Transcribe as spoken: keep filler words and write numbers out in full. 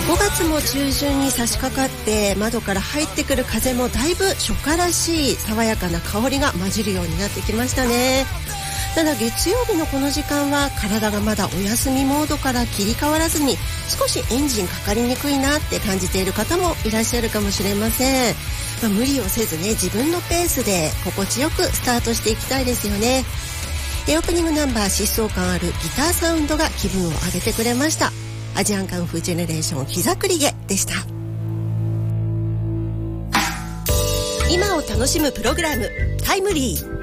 ごがつも中旬に差し掛かって、窓から入ってくる風もだいぶ初夏らしい爽やかな香りが混じるようになってきましたね。ただ月曜日のこの時間は体がまだお休みモードから切り替わらずに、少しエンジンかかりにくいなって感じている方もいらっしゃるかもしれません。まあ、無理をせずね、自分のペースで心地よくスタートしていきたいですよね。オープニングナンバー、疾走感あるギターサウンドが気分を上げてくれました。アジアンカンフージェネレーション膝栗毛でした。今を楽しむプログラム、タイムリー。